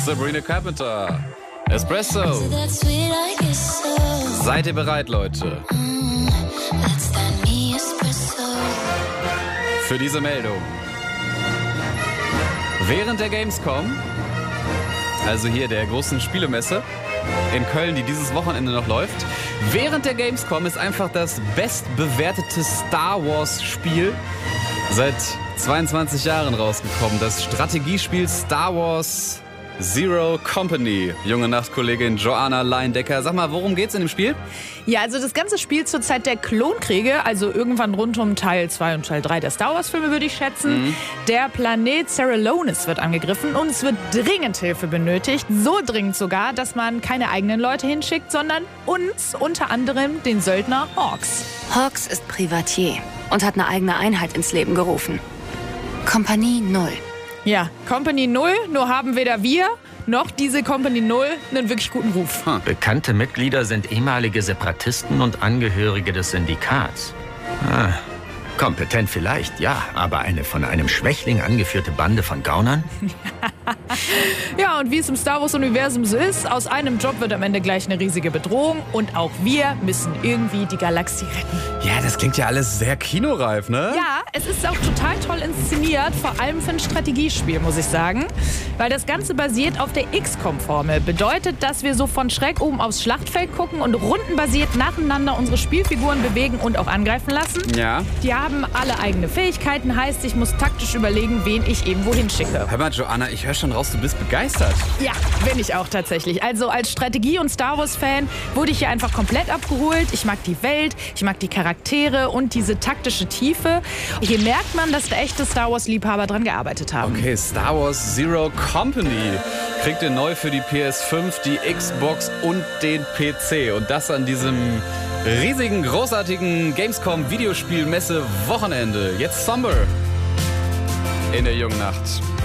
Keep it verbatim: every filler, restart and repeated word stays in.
Sabrina Carpenter. Espresso. Seid ihr bereit, Leute? Für diese Meldung. Während der Gamescom, also hier der großen Spielemesse in Köln, die dieses Wochenende noch läuft, während der Gamescom ist einfach das bestbewertete Star Wars Spiel seit zweiundzwanzig Jahren rausgekommen. Das Strategiespiel Star Wars Zero Company. Junge Nachtkollegin Joanna Leindecker. Sag mal, worum geht's in dem Spiel? Ja, also das Ganze spielt zur Zeit der Klonkriege, also irgendwann rund um Teil zwei und Teil drei der Star Wars Filme, würde ich schätzen. Mhm. Der Planet Seralonis wird angegriffen und es wird dringend Hilfe benötigt. So dringend sogar, dass man keine eigenen Leute hinschickt, sondern uns, unter anderem den Söldner Hawks. Hawks ist Privatier und hat eine eigene Einheit ins Leben gerufen. Kompanie Null. Ja, Company Null, nur haben weder wir noch diese Company Null einen wirklich guten Ruf. Hm. Bekannte Mitglieder sind ehemalige Separatisten und Angehörige des Syndikats. Ah, kompetent vielleicht, ja, aber eine von einem Schwächling angeführte Bande von Gaunern? Ja, und wie es im Star Wars-Universum so ist, aus einem Job wird am Ende gleich eine riesige Bedrohung und auch wir müssen irgendwie die Galaxie retten. Ja, das klingt ja alles sehr kinoreif, ne? Ja, es ist auch total toll inszeniert, vor allem für ein Strategiespiel, muss ich sagen. Weil das Ganze basiert auf der X COM-Formel. Bedeutet, dass wir so von schräg oben aufs Schlachtfeld gucken und rundenbasiert nacheinander unsere Spielfiguren bewegen und auch angreifen lassen. Ja. Die haben alle eigene Fähigkeiten, heißt, ich muss taktisch überlegen, wen ich eben wohin schicke. Hör mal, Joanna, ich höre schon raus, du bist begeistert. Ja, bin ich auch tatsächlich. Also als Strategie- und Star Wars-Fan wurde ich hier einfach komplett abgeholt. Ich mag die Welt, ich mag die Charaktere und diese taktische Tiefe. Hier merkt man, dass da echte Star Wars-Liebhaber dran gearbeitet haben. Okay, Star Wars Zero Company kriegt ihr neu für die P S fünf, die Xbox und den P C. Und das an diesem riesigen, großartigen Gamescom-Videospielmesse-Wochenende. Jetzt Summer in der jungen Nacht.